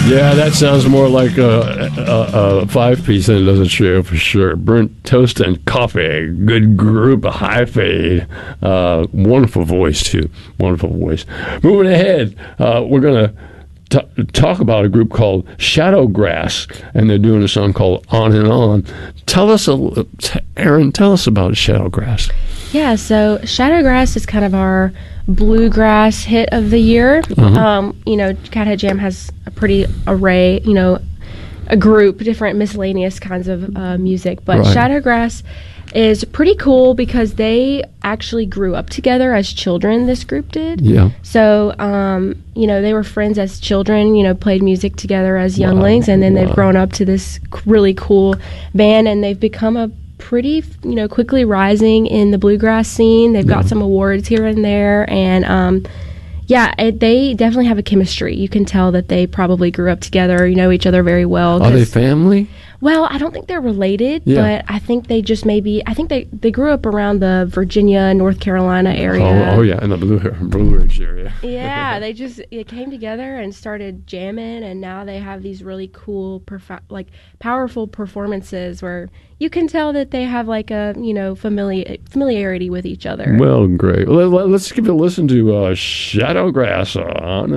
Yeah, that sounds more like a five-piece than it does a trio for sure. Burnt toast and coffee. Good group, high fade. Wonderful voice, too. Wonderful voice. Moving ahead, we're going to talk about a group called Shadowgrass, and they're doing a song called On and On. Tell us, Erin, tell us about Shadowgrass. Yeah, so Shadowgrass is kind of our bluegrass hit of the year. Cathead Jam has a pretty array, a group, different miscellaneous kinds of music. But Right. Shadowgrass is pretty cool because they actually grew up together as children, this group did. Yeah. So, they were friends as children, played music together as younglings, and then they've grown up to this really cool band, and they've become a pretty, quickly rising in the bluegrass scene. They've got some awards here and there, and they definitely have a chemistry. You can tell that they probably grew up together, know each other very well. Are they family? Well, I don't think they're related, Yeah. but I think they just they grew up around the Virginia, North Carolina area. Oh yeah, in the Blue Ridge area. Yeah, they came together and started jamming, and now they have these really cool, powerful performances where you can tell that they have like a familiarity with each other. Well, great. Let's give it a listen to Shadowgrass on